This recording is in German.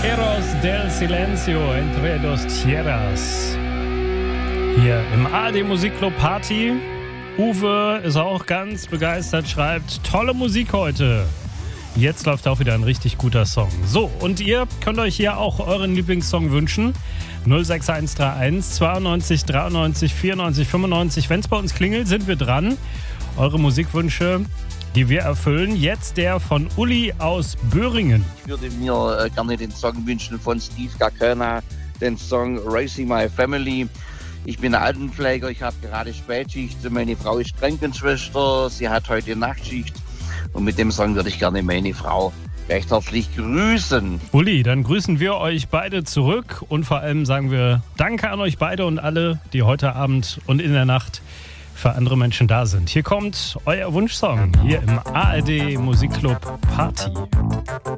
Eros del Silencio entre dos tierras. Hier im ARD Musikclub Party. Uwe ist auch ganz begeistert, schreibt, tolle Musik heute. Jetzt läuft auch wieder ein richtig guter Song. So, und ihr könnt euch hier auch euren Lieblingssong wünschen. 06131 92 93 94 95. Wenn es bei uns klingelt, sind wir dran. Eure Musikwünsche, die wir erfüllen. Jetzt der von Uli aus Böhringen. Ich würde mir gerne den Song wünschen von Steve Gacana, den Song Raising My Family. Ich bin Altenpfleger, ich habe gerade Spätschicht. Meine Frau ist Krankenschwester, sie hat heute Nachtschicht. Und mit dem Song würde ich gerne meine Frau recht herzlich grüßen. Uli, dann grüßen wir euch beide zurück und vor allem sagen wir Danke an euch beide und alle, die heute Abend und in der Nacht für andere Menschen da sind. Hier kommt euer Wunschsong hier im ARD Musikclub Party.